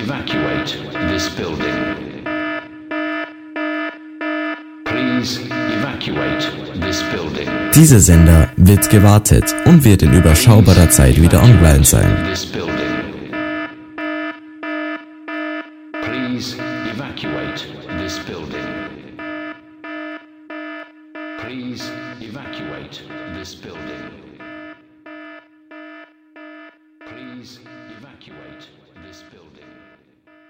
evacuate this building. Please evacuate this building. Dieser Sender wird gewartet und wird in überschaubarer Zeit wieder online sein. Please evacuate this building. Please evacuate this building. Please evacuate.